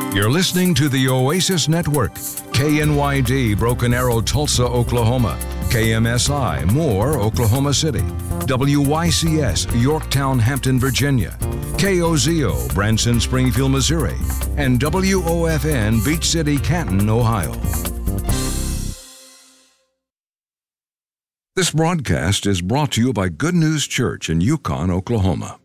You're listening to the Oasis Network, KNYD, Broken Arrow, Tulsa, Oklahoma, KMSI, Moore, Oklahoma City, WYCS, Yorktown, Hampton, Virginia, KOZO, Branson, Springfield, Missouri, and WOFN, Beach City, Canton, Ohio. This broadcast is brought to you by Good News Church in Yukon, Oklahoma.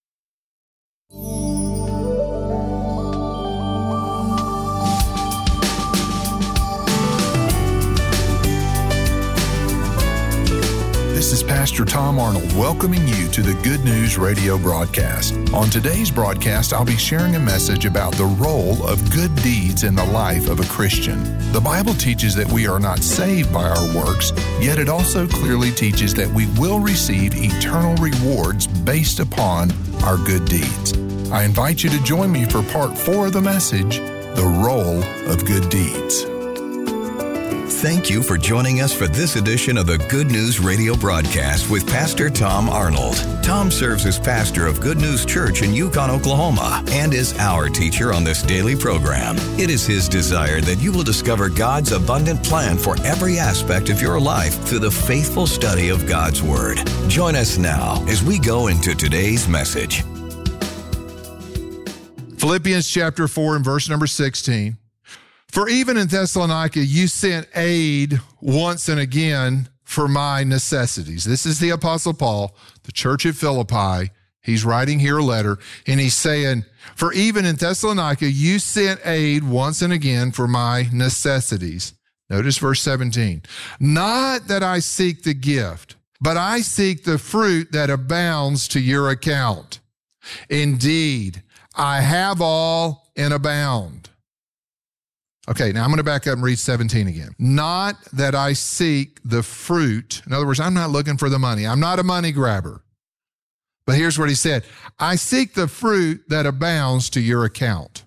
This is Pastor Tom Arnold welcoming you to the Good News Radio broadcast. On today's broadcast, I'll be sharing a message about the role of good deeds in the life of a Christian. The Bible teaches that we are not saved by our works, yet it also clearly teaches that we will receive eternal rewards based upon our good deeds. I invite you to join me for part 4 of the message, The Role of Good Deeds. Thank you for joining us for this edition of the Good News Radio broadcast with Pastor Tom Arnold. Tom serves as pastor of Good News Church in Yukon, Oklahoma, and is our teacher on this daily program. It is his desire that you will discover God's abundant plan for every aspect of your life through the faithful study of God's Word. Join us now as we go into today's message. Philippians chapter 4 and verse number 16. For even in Thessalonica, you sent aid once and again for my necessities. This is the Apostle Paul, the church at Philippi. He's writing here a letter, and he's saying, for even in Thessalonica, you sent aid once and again for my necessities. Notice verse 17. Not that I seek the gift, but I seek the fruit that abounds to your account. Indeed, I have all and abound. Okay, now I'm going to back up and read 17 again. Not that I seek the fruit. In other words, I'm not looking for the money. I'm not a money grabber. But here's what he said. I seek the fruit that abounds to your account.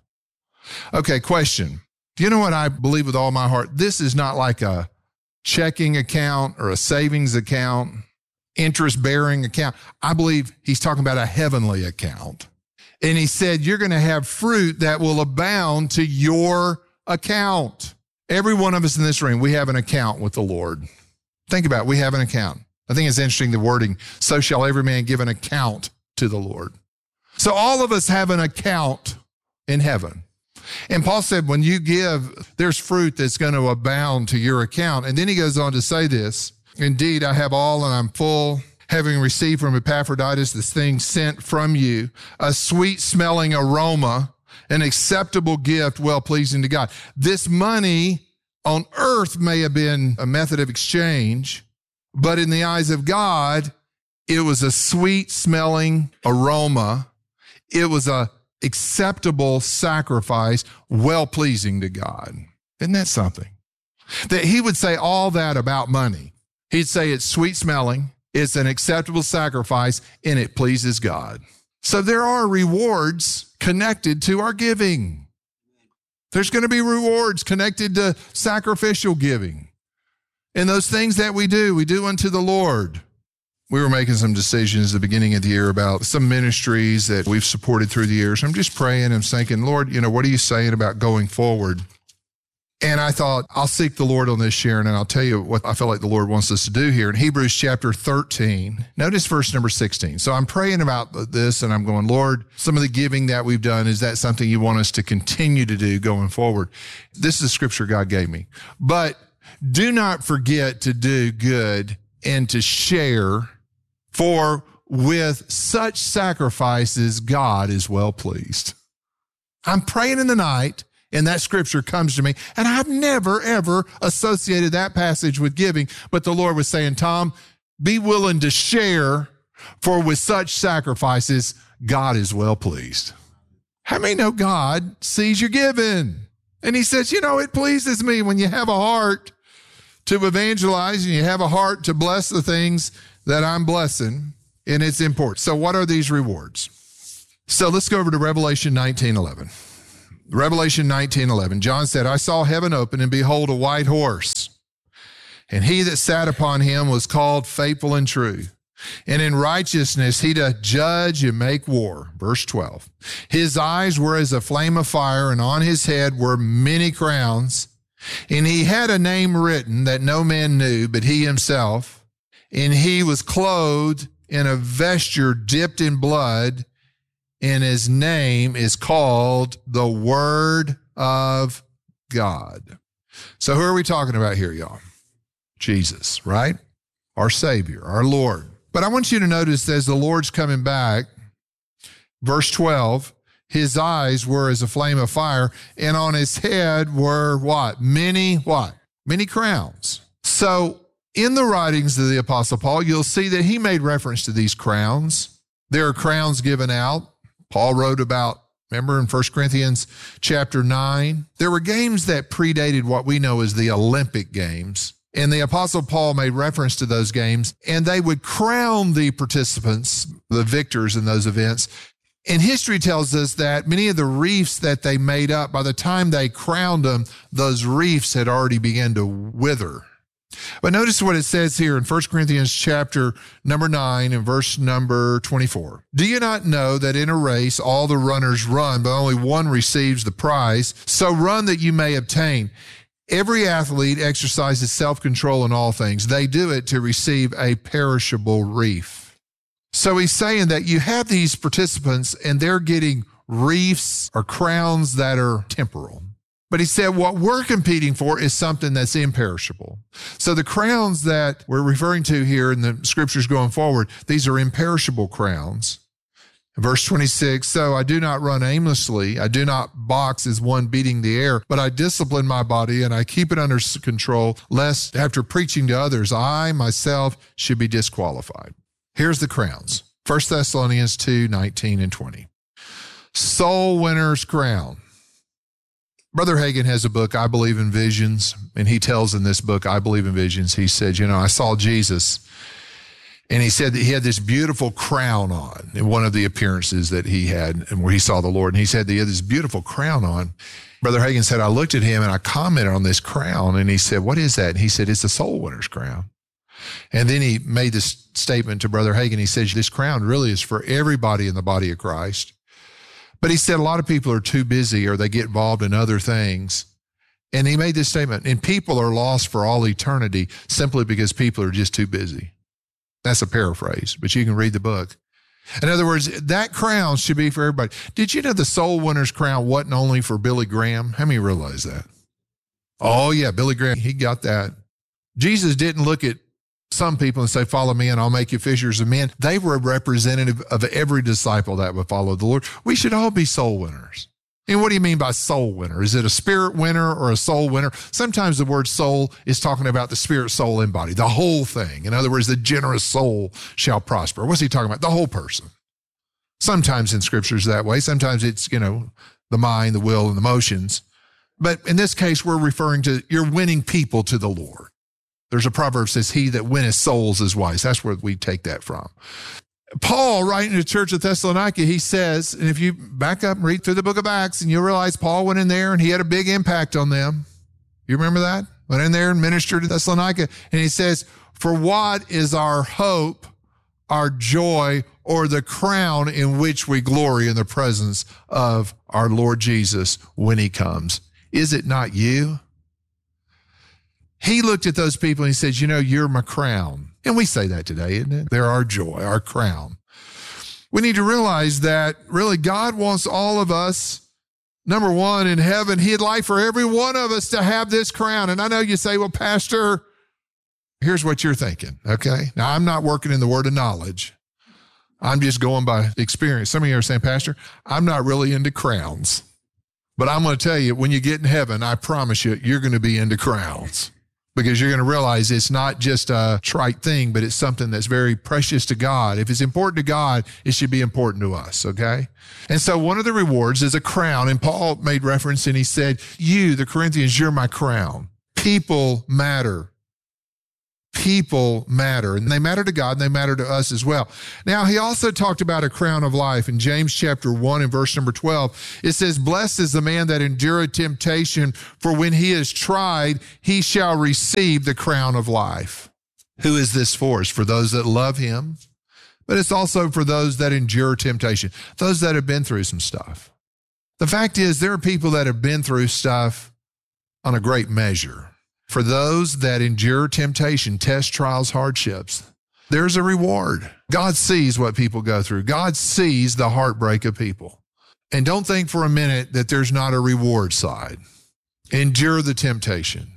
Okay, question. Do you know what I believe with all my heart? This is not like a checking account or a savings account, interest-bearing account. I believe he's talking about a heavenly account. And he said, you're going to have fruit that will abound to your account. Every one of us in this room, we have an account with the Lord. Think about it. We have an account. I think it's interesting, the wording, so shall every man give an account to the Lord. So all of us have an account in heaven. And Paul said, when you give, there's fruit that's going to abound to your account. And then he goes on to say this, indeed, I have all and I'm full, having received from Epaphroditus this thing sent from you, a sweet smelling aroma, an acceptable gift, well-pleasing to God. This money on earth may have been a method of exchange, but in the eyes of God, it was a sweet-smelling aroma. It was a acceptable sacrifice, well-pleasing to God. Isn't that something? That he would say all that about money. He'd say it's sweet-smelling, it's an acceptable sacrifice, and it pleases God. So there are rewards connected to our giving. There's going to be rewards connected to sacrificial giving. And those things that we do unto the Lord. We were making some decisions at the beginning of the year about some ministries that we've supported through the years. I'm just praying and thinking, Lord, what are you saying about going forward? And I thought, I'll seek the Lord on this, Sharon, and I'll tell you what I feel like the Lord wants us to do here. In Hebrews chapter 13, notice verse number 16. So I'm praying about this, and I'm going, Lord, some of the giving that we've done, is that something you want us to continue to do going forward? This is the scripture God gave me. But do not forget to do good and to share, for with such sacrifices, God is well pleased. I'm praying in the night, and that scripture comes to me, and I've never, ever associated that passage with giving, but the Lord was saying, Tom, be willing to share, for with such sacrifices, God is well pleased. How many know God sees your giving? And he says, it pleases me when you have a heart to evangelize and you have a heart to bless the things that I'm blessing, and it's important. So what are these rewards? So let's go over to Revelation 19:11. Revelation 19:11, John said, I saw heaven open, and behold, a white horse. And he that sat upon him was called Faithful and True. And in righteousness he doth judge and make war. Verse 12. His eyes were as a flame of fire, and on his head were many crowns. And he had a name written that no man knew but he himself. And he was clothed in a vesture dipped in blood, and his name is called the Word of God. So who are we talking about here, y'all? Jesus, right? Our Savior, our Lord. But I want you to notice as the Lord's coming back, verse 12, his eyes were as a flame of fire, and on his head were what? Many crowns. So in the writings of the Apostle Paul, you'll see that he made reference to these crowns. There are crowns given out. Paul wrote about, remember in 1 Corinthians chapter 9, there were games that predated what we know as the Olympic Games. And the Apostle Paul made reference to those games, and they would crown the participants, the victors in those events. And history tells us that many of the wreaths that they made up, by the time they crowned them, those wreaths had already begun to wither. But notice what it says here in 1 Corinthians chapter number 9 and verse number 24. Do you not know that in a race all the runners run, but only one receives the prize? So run that you may obtain. Every athlete exercises self-control in all things. They do it to receive a perishable wreath. So he's saying that you have these participants and they're getting wreaths or crowns that are temporal. But he said what we're competing for is something that's imperishable. So the crowns that we're referring to here in the scriptures going forward, these are imperishable crowns. Verse 26, so I do not run aimlessly. I do not box as one beating the air, but I discipline my body and I keep it under control, lest after preaching to others, I myself should be disqualified. Here's the crowns. 1 Thessalonians 2, 19 and 20. Soul winner's crown. Brother Hagin has a book, I Believe in Visions, and he tells in this book, I Believe in Visions, he said, I saw Jesus. And he said that he had this beautiful crown on in one of the appearances that he had and where he saw the Lord. And he said that he had this beautiful crown on. Brother Hagin said, I looked at him and I commented on this crown. And he said, what is that? And he said, it's a soul winner's crown. And then he made this statement to Brother Hagin. He said, this crown really is for everybody in the body of Christ. But he said a lot of people are too busy or they get involved in other things. And he made this statement, and people are lost for all eternity simply because people are just too busy. That's a paraphrase, but you can read the book. In other words, that crown should be for everybody. Did you know the soul winner's crown wasn't only for Billy Graham? How many realize that? Oh, yeah, Billy Graham, he got that. Jesus didn't look at some people and say, follow me and I'll make you fishers of men. They were representative of every disciple that would follow the Lord. We should all be soul winners. And what do you mean by soul winner? Is it a spirit winner or a soul winner? Sometimes the word soul is talking about the spirit, soul, and body, the whole thing. In other words, the generous soul shall prosper. What's he talking about? The whole person. Sometimes in scriptures that way. Sometimes it's, the mind, the will, and the emotions. But in this case, we're referring to you're winning people to the Lord. There's a proverb that says, he that winneth souls is wise. That's where we take that from. Paul, writing to the church of Thessalonica, he says, and if you back up and read through the book of Acts, and you'll realize Paul went in there and he had a big impact on them. You remember that? Went in there and ministered to Thessalonica. And he says, for what is our hope, our joy, or the crown in which we glory in the presence of our Lord Jesus when he comes? Is it not you? He looked at those people and he says, you're my crown. And we say that today, isn't it? They're our joy, our crown. We need to realize that really God wants all of us, number one, in heaven. He'd like for every one of us to have this crown. And I know you say, well, Pastor, here's what you're thinking, okay? Now, I'm not working in the word of knowledge. I'm just going by experience. Some of you are saying, Pastor, I'm not really into crowns. But I'm going to tell you, when you get in heaven, I promise you, you're going to be into crowns. Because you're going to realize it's not just a trite thing, but it's something that's very precious to God. If it's important to God, it should be important to us, okay? And so one of the rewards is a crown. And Paul made reference and he said, you, the Corinthians, you're my crown. People matter. People matter. And they matter to God and they matter to us as well. Now, he also talked about a crown of life. In James chapter 1 and verse number 12, it says, blessed is the man that endureth temptation, for when he is tried, he shall receive the crown of life. Who is this for? It's for those that love him, but it's also for those that endure temptation, those that have been through some stuff. The fact is, there are people that have been through stuff on a great measure. For those that endure temptation, tests, trials, hardships, there's a reward. God sees what people go through. God sees the heartbreak of people. And don't think for a minute that there's not a reward side. Endure the temptation.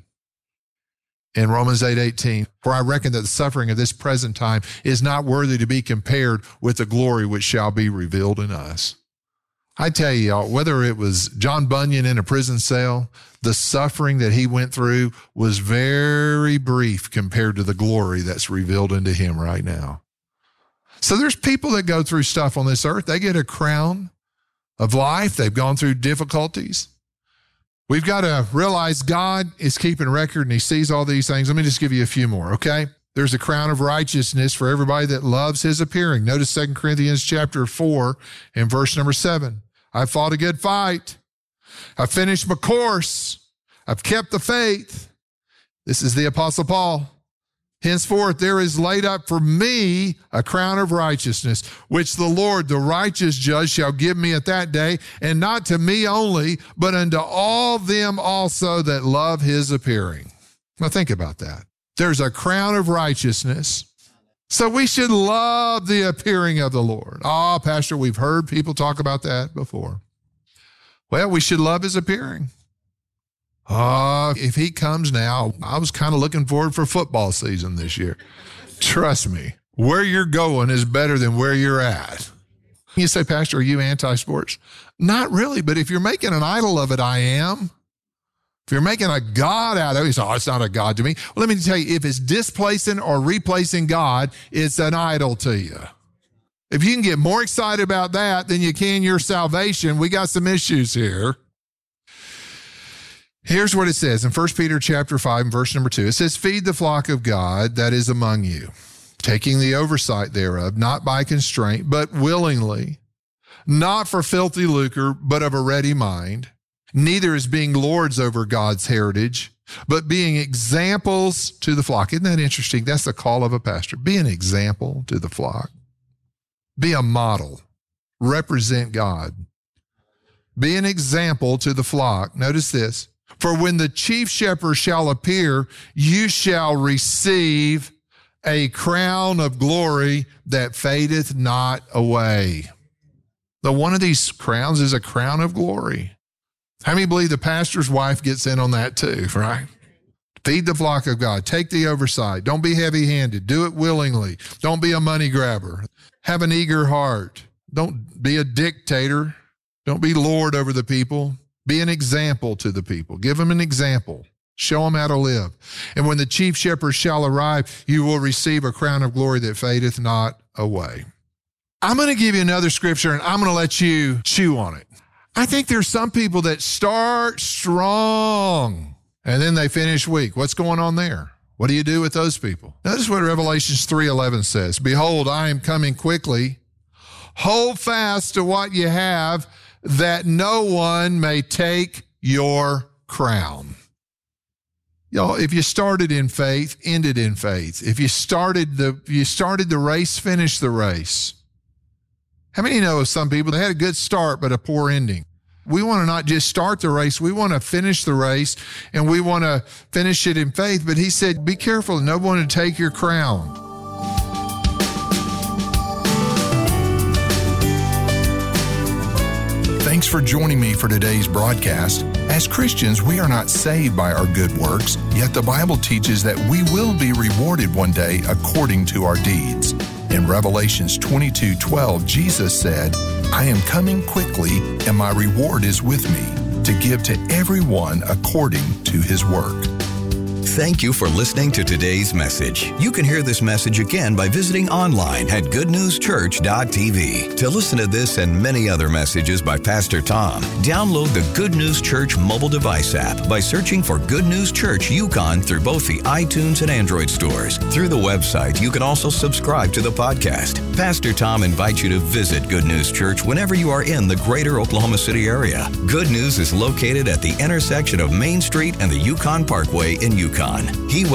In Romans 8:18, for I reckon that the suffering of this present time is not worthy to be compared with the glory which shall be revealed in us. I tell you, y'all, whether it was John Bunyan in a prison cell, the suffering that he went through was very brief compared to the glory that's revealed into him right now. So there's people that go through stuff on this earth. They get a crown of life. They've gone through difficulties. We've got to realize God is keeping record and he sees all these things. Let me just give you a few more, okay? There's a crown of righteousness for everybody that loves his appearing. Notice 2 Corinthians chapter 4 and verse number 7. I've fought a good fight. I've finished my course. I've kept the faith. This is the Apostle Paul. Henceforth, there is laid up for me a crown of righteousness, which the Lord, the righteous judge, shall give me at that day, and not to me only, but unto all them also that love his appearing. Now think about that. There's a crown of righteousness. So we should love the appearing of the Lord. Oh, Pastor, we've heard people talk about that before. Well, we should love his appearing. Oh, if he comes now, I was kind of looking forward for football season this year. Trust me, where you're going is better than where you're at. You say, Pastor, are you anti-sports? Not really, but if you're making an idol of it, I am. If you're making a God out of it, you say, oh, it's not a God to me. Well, let me tell you, if it's displacing or replacing God, it's an idol to you. If you can get more excited about that than you can your salvation, we got some issues here. Here's what it says in 1 Peter chapter 5 and verse number 2. It says, feed the flock of God that is among you, taking the oversight thereof, not by constraint, but willingly, not for filthy lucre, but of a ready mind, neither as being lords over God's heritage, but being examples to the flock. Isn't that interesting? That's the call of a pastor. Be an example to the flock. Be a model. Represent God. Be an example to the flock. Notice this. For when the chief shepherd shall appear, you shall receive a crown of glory that fadeth not away. The one of these crowns is a crown of glory. How many believe the pastor's wife gets in on that too, right? Feed the flock of God. Take the oversight. Don't be heavy-handed. Do it willingly. Don't be a money grabber. Have an eager heart. Don't be a dictator. Don't be lord over the people. Be an example to the people. Give them an example. Show them how to live. And when the chief shepherd shall arrive, you will receive a crown of glory that fadeth not away. I'm going to give you another scripture, and I'm going to let you chew on it. I think there's some people that start strong, and then they finish weak. What's going on there? What do you do with those people? Notice what Revelations 3:11 says. Behold, I am coming quickly. Hold fast to what you have, that no one may take your crown. Y'all, if you started in faith, ended in faith. If you started the race, finish the race. How many know of some people that had a good start but a poor ending? We want to not just start the race, we want to finish the race, and we want to finish it in faith. But he said, be careful, no one to take your crown. Thanks for joining me for today's broadcast. As Christians, we are not saved by our good works, yet the Bible teaches that we will be rewarded one day according to our deeds. In Revelations 22:12, Jesus said, I am coming quickly, and my reward is with me, to give to everyone according to his work. Thank you for listening to today's message. You can hear this message again by visiting online at goodnewschurch.tv. To listen to this and many other messages by Pastor Tom, download the Good News Church mobile device app by searching for Good News Church Yukon through both the iTunes and Android stores. Through the website, you can also subscribe to the podcast. Pastor Tom invites you to visit Good News Church whenever you are in the greater Oklahoma City area. Good News is located at the intersection of Main Street and the Yukon Parkway in Yukon. He